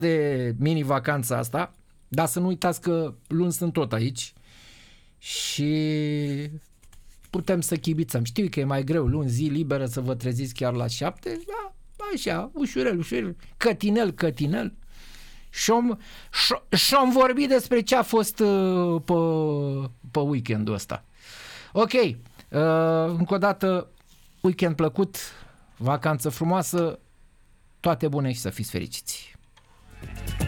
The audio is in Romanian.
de mini-vacanța asta, dar să nu uitați că luni sunt tot aici și putem să chibițăm. Știu că e mai greu luni, zi liberă, să vă treziți chiar la 7, da, așa, ușurel, cătinel. Și-om vorbi despre ce a fost pe weekendul ăsta. Ok, încă o dată, weekend plăcut, vacanță frumoasă, toate bune și să fiți fericiți.